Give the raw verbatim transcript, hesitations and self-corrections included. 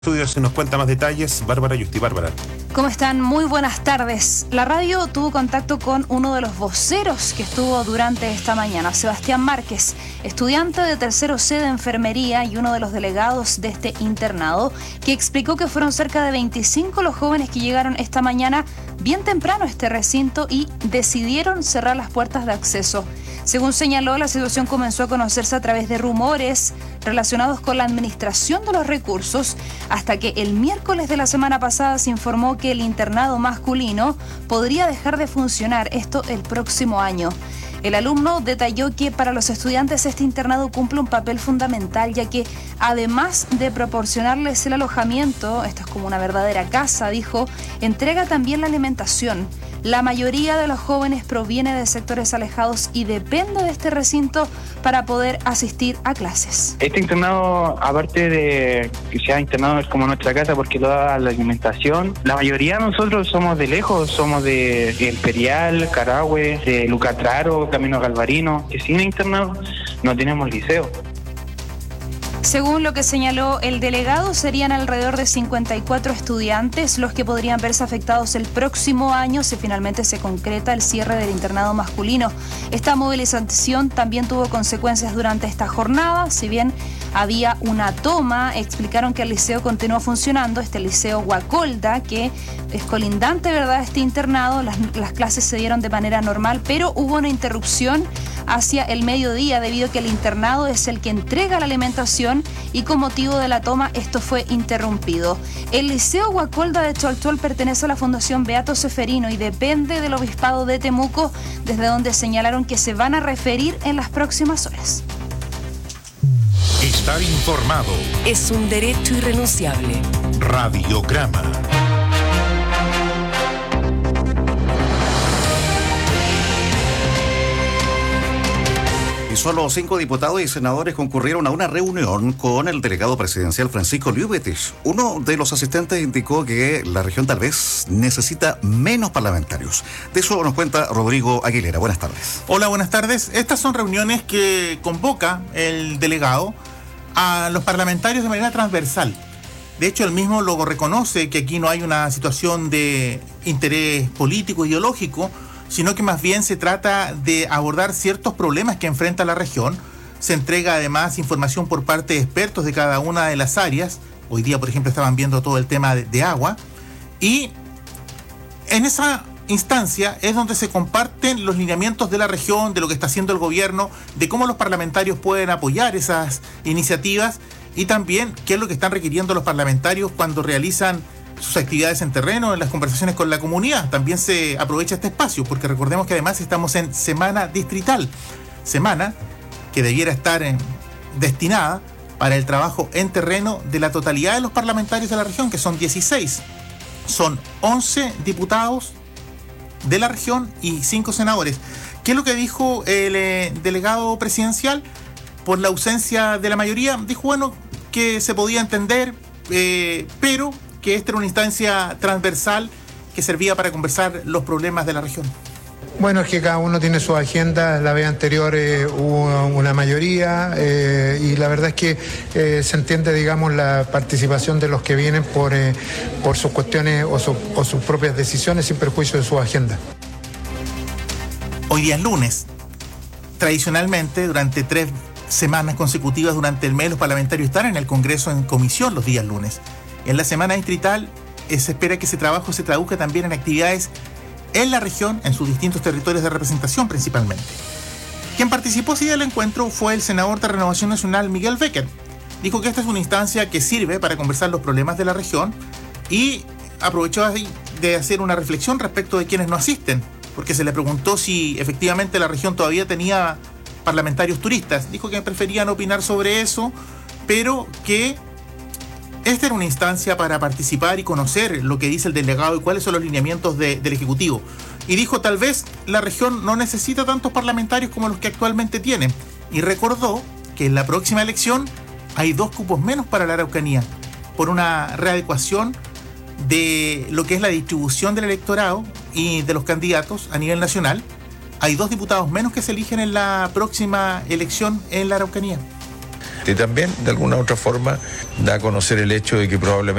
Estudios nos cuenta más detalles, Bárbara Yusti. Bárbara. ¿Cómo están? Muy buenas tardes. La radio tuvo contacto con uno de los voceros que estuvo durante esta mañana, Sebastián Márquez, estudiante de tercero C de enfermería y uno de los delegados de este internado, que explicó que fueron cerca de veinticinco los jóvenes que llegaron esta mañana bien temprano a este recinto y decidieron cerrar las puertas de acceso. Según señaló, la situación comenzó a conocerse a través de rumores relacionados con la administración de los recursos, hasta que el miércoles de la semana pasada se informó que el internado masculino podría dejar de funcionar, esto el próximo año. El alumno detalló que para los estudiantes este internado cumple un papel fundamental, ya que además de proporcionarles el alojamiento, esto es como una verdadera casa, dijo, entrega también la alimentación. La mayoría de los jóvenes proviene de sectores alejados y depende de este recinto para poder asistir a clases. Este internado, aparte de que sea internado, es como nuestra casa porque toda la alimentación, la mayoría de nosotros somos de lejos, somos de Imperial, Carahue, de Lucatraro, Camino Galvarino, que sin internado no tenemos liceo. Según lo que señaló el delegado, serían alrededor de cincuenta y cuatro estudiantes los que podrían verse afectados el próximo año si finalmente se concreta el cierre del internado masculino. Esta movilización también tuvo consecuencias durante esta jornada. Si bien había una toma, explicaron que el liceo continuó funcionando, este liceo Guacolda, que es colindante, ¿verdad?, a este internado. Las, las clases se dieron de manera normal, pero hubo una interrupción hacia el mediodía debido a que el internado es el que entrega la alimentación y con motivo de la toma esto fue interrumpido. El Liceo Guacolda de Cholchol pertenece a la Fundación Beato Ceferino y depende del Obispado de Temuco, desde donde señalaron que se van a referir en las próximas horas. Estar informado es un derecho irrenunciable. Radiograma. Y solo cinco diputados y senadores concurrieron a una reunión con el delegado presidencial Francisco Llubetich. Uno de los asistentes indicó que la región tal vez necesita menos parlamentarios. De eso nos cuenta Rodrigo Aguilera. Buenas tardes. Hola, buenas tardes. Estas son reuniones que convoca el delegado a los parlamentarios de manera transversal. De hecho, él mismo luego reconoce que aquí no hay una situación de interés político, ideológico, sino que más bien se trata de abordar ciertos problemas que enfrenta la región. Se entrega además información por parte de expertos de cada una de las áreas. Hoy día, por ejemplo, estaban viendo todo el tema de, de agua. Y en esa instancia es donde se comparten los lineamientos de la región, de lo que está haciendo el gobierno, de cómo los parlamentarios pueden apoyar esas iniciativas y también qué es lo que están requiriendo los parlamentarios cuando realizan sus actividades en terreno, en las conversaciones con la comunidad. También se aprovecha este espacio, porque recordemos que además estamos en semana distrital, semana que debiera estar en, destinada para el trabajo en terreno de la totalidad de los parlamentarios de la región, que son dieciséis. Son once diputados de la región y cinco senadores. ¿Qué es lo que dijo el eh, delegado presidencial? Por la ausencia de la mayoría, dijo, bueno, que se podía entender, eh, pero que esta era una instancia transversal que servía para conversar los problemas de la región. Bueno, es que cada uno tiene su agenda. La vez anterior eh, hubo una mayoría eh, y la verdad es que eh, se entiende, digamos, la participación de los que vienen por, eh, por sus cuestiones o, su, o sus propias decisiones sin perjuicio de su agenda. Hoy día es lunes. Tradicionalmente, durante tres semanas consecutivas durante el mes, los parlamentarios están en el Congreso en comisión los días lunes. En la semana distrital eh, se espera que ese trabajo se traduzca también en actividades en la región, en sus distintos territorios de representación principalmente. Quien participó ese día del encuentro fue el senador de Renovación Nacional, Miguel Becker. Dijo que esta es una instancia que sirve para conversar los problemas de la región y aprovechó de hacer una reflexión respecto de quienes no asisten, porque se le preguntó si efectivamente la región todavía tenía parlamentarios turistas. Dijo que preferían opinar sobre eso, pero que esta era una instancia para participar y conocer lo que dice el delegado y cuáles son los lineamientos de, del Ejecutivo. Y dijo, tal vez la región no necesita tantos parlamentarios como los que actualmente tiene. Y recordó que en la próxima elección hay dos cupos menos para la Araucanía, por una readecuación de lo que es la distribución del electorado y de los candidatos a nivel nacional. Hay dos diputados menos que se eligen en la próxima elección en la Araucanía. Y también, de alguna u otra forma, da a conocer el hecho de que probablemente